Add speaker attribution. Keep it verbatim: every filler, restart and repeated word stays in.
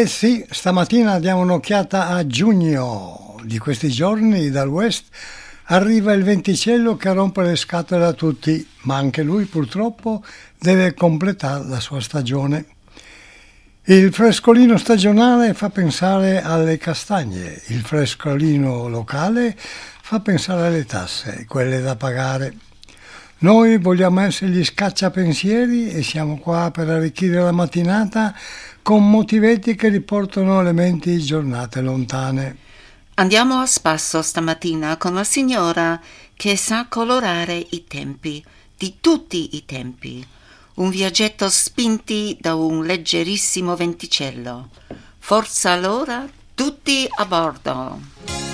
Speaker 1: Eh sì, stamattina diamo un'occhiata a giugno. Di questi giorni dal West arriva il venticello che rompe le scatole a tutti, ma anche lui purtroppo deve completare la sua stagione. Il frescolino stagionale fa pensare alle castagne, il frescolino locale fa pensare alle tasse, quelle da pagare. Noi vogliamo essere gli scacciapensieri e siamo qua per arricchire la mattinata con motivetti che riportano alle menti giornate lontane.
Speaker 2: Andiamo a spasso stamattina con la signora che sa colorare i tempi, di tutti i tempi. Un viaggetto spinti da un leggerissimo venticello. Forza allora, tutti a bordo!